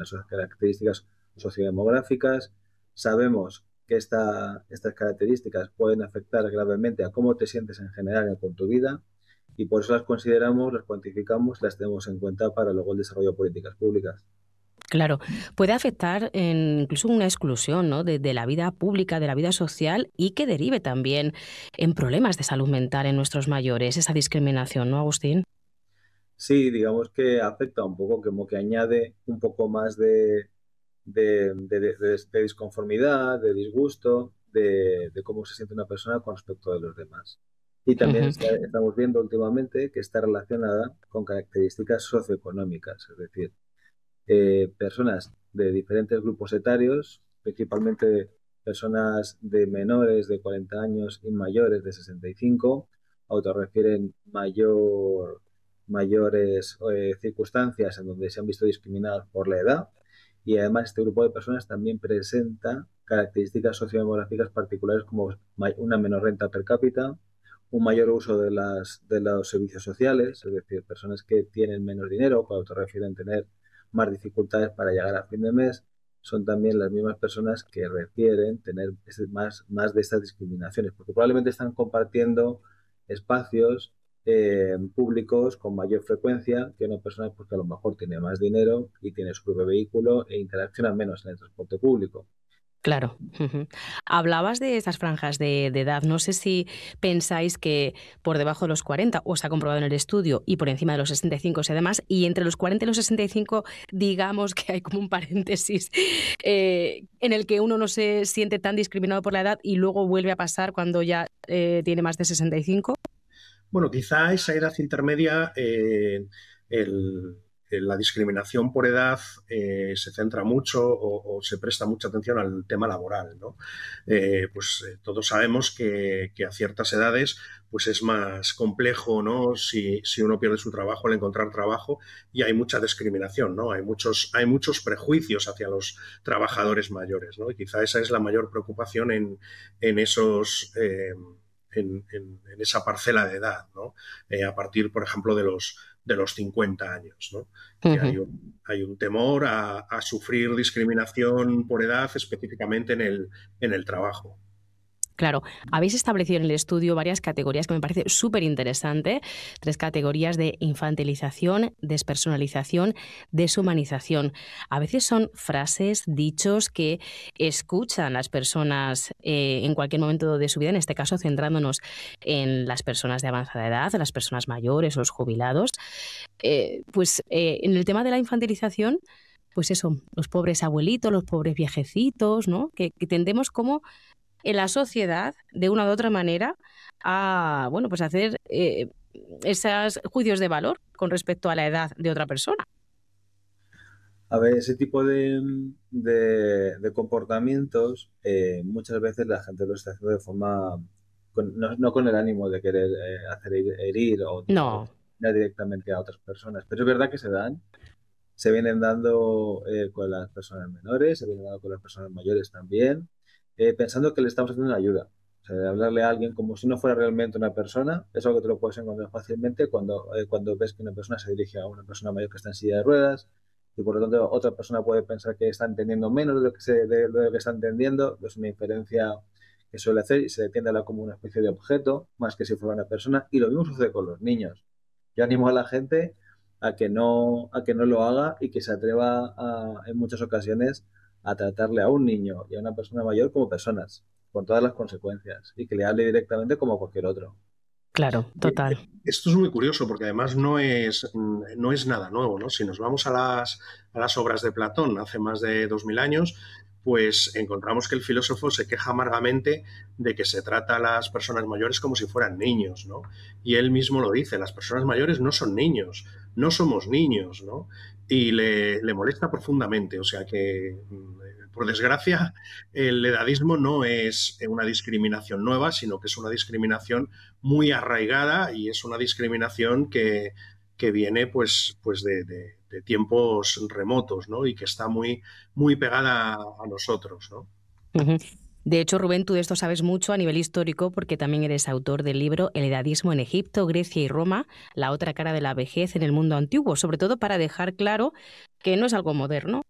las características sociodemográficas. Sabemos que estas características pueden afectar gravemente a cómo te sientes en general con tu vida y por eso las consideramos, las cuantificamos, las tenemos en cuenta para luego el desarrollo de políticas públicas. Claro, puede afectar incluso una exclusión, ¿no? De la vida pública, de la vida social y que derive también en problemas de salud mental en nuestros mayores, esa discriminación, ¿no, Agustín? Sí, digamos que afecta un poco, como que añade un poco más de disconformidad, de disgusto, de cómo se siente una persona con respecto de los demás. Y también Ujú. estamos viendo últimamente que está relacionada con características socioeconómicas, es decir, personas de diferentes grupos etarios, principalmente personas de menores de 40 años y mayores de 65, autorrefieren mayores circunstancias en donde se han visto discriminadas por la edad y además este grupo de personas también presenta características sociodemográficas particulares como una menor renta per cápita, un mayor uso de los servicios sociales, es decir, personas que tienen menos dinero o que autorrefieren tener más dificultades para llegar a fin de mes, son también las mismas personas que refieren tener más de estas discriminaciones, porque probablemente están compartiendo espacios públicos con mayor frecuencia que una persona pues, que a lo mejor tiene más dinero y tiene su propio vehículo e interacciona menos en el transporte público. Claro. Ujú. Hablabas de estas franjas de edad. No sé si pensáis que por debajo de los 40, o se ha comprobado en el estudio, y por encima de los 65 y demás, y entre los 40 y los 65, digamos que hay como un paréntesis en el que uno no se siente tan discriminado por la edad y luego vuelve a pasar cuando ya tiene más de 65. Bueno, quizá esa edad intermedia, el- la discriminación por edad se centra mucho o se presta mucha atención al tema laboral, ¿no? Todos sabemos que a ciertas edades pues es más complejo, ¿no? Si uno pierde su trabajo al encontrar trabajo y hay mucha discriminación, ¿no? Hay muchos prejuicios hacia los trabajadores mayores, ¿no? Y quizá esa es la mayor preocupación en esos... en esa parcela de edad, ¿no? A partir, por ejemplo, de los 50 años, ¿no? Que hay un temor a sufrir discriminación por edad específicamente en el trabajo. Claro, habéis establecido en el estudio varias categorías que me parece súper interesante. 3 categorías de infantilización, despersonalización, deshumanización. A veces son frases, dichos que escuchan las personas en cualquier momento de su vida, en este caso centrándonos en las personas de avanzada edad, las personas mayores, los jubilados. En el tema de la infantilización, pues eso, los pobres abuelitos, los pobres viejecitos, ¿no? Que tendemos como en la sociedad, de una u otra manera, a bueno, pues hacer esos juicios de valor con respecto a la edad de otra persona. A ver, ese tipo de comportamientos muchas veces la gente lo está haciendo de forma, no con el ánimo de querer hacer herir o No. dañar directamente a otras personas, pero es verdad que se vienen dando con las personas menores, se vienen dando con las personas mayores también, pensando que le estamos haciendo una ayuda. O sea, de hablarle a alguien como si no fuera realmente una persona, es algo que te lo puedes encontrar fácilmente cuando ves que una persona se dirige a una persona mayor que está en silla de ruedas y por lo tanto otra persona puede pensar que está entendiendo menos de lo que está entendiendo, es una inferencia que suele hacer y se le tiende a la como una especie de objeto, más que si fuera una persona, y lo mismo sucede con los niños. Yo animo a la gente a que no lo haga y que se atreva en muchas ocasiones a tratarle a un niño y a una persona mayor como personas, con todas las consecuencias, y que le hable directamente como a cualquier otro. Claro, total. Esto es muy curioso porque además no es nada nuevo, ¿no? Si nos vamos a las obras de Platón hace más de 2000 años, pues encontramos que el filósofo se queja amargamente de que se trata a las personas mayores como si fueran niños, ¿no? Y él mismo lo dice, las personas mayores no son niños, no somos niños, ¿no? Y le molesta profundamente, o sea que, por desgracia, el edadismo no es una discriminación nueva, sino que es una discriminación muy arraigada y es una discriminación que viene pues de tiempos remotos, ¿no? Y que está muy, muy pegada a nosotros, ¿no? Ujú. De hecho, Rubén, tú de esto sabes mucho a nivel histórico porque también eres autor del libro El edadismo en Egipto, Grecia y Roma, la otra cara de la vejez en el mundo antiguo, sobre todo para dejar claro que no es algo moderno,